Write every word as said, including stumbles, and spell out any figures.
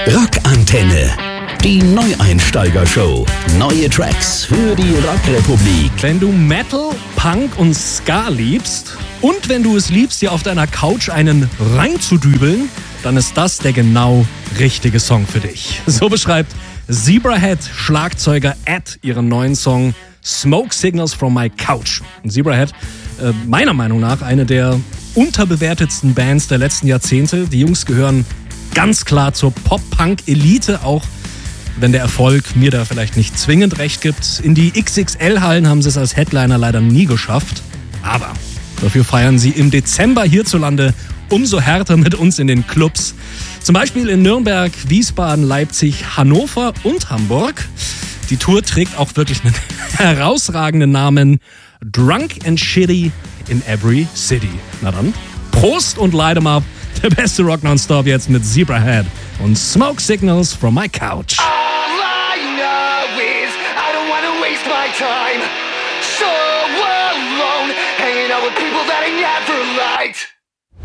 Rockantenne. Die Neueinsteiger-Show. Neue Tracks für die Rockrepublik. Wenn du Metal, Punk und Ska liebst und wenn du es liebst, dir auf deiner Couch einen reinzudübeln, dann ist das der genau richtige Song für dich. So beschreibt Zebrahead Schlagzeuger Ed ihren neuen Song Smoke Signals from My Couch. Und Zebrahead, äh, meiner Meinung nach, eine der unterbewertetsten Bands der letzten Jahrzehnte. Die Jungs gehören ganz klar zur Pop-Punk-Elite, auch wenn der Erfolg mir da vielleicht nicht zwingend recht gibt. In die X X L-Hallen haben sie es als Headliner leider nie geschafft. Aber dafür feiern sie im Dezember hierzulande umso härter mit uns in den Clubs. Zum Beispiel in Nürnberg, Wiesbaden, Leipzig, Hannover und Hamburg. Die Tour trägt auch wirklich einen herausragenden Namen: Drunk and Shitty in Every City. Na dann, Prost und light 'em up. Der beste Rock nonstop jetzt mit Zebrahead und Smoke Signals from My Couch. All I know is I don't wanna waste my time so alone.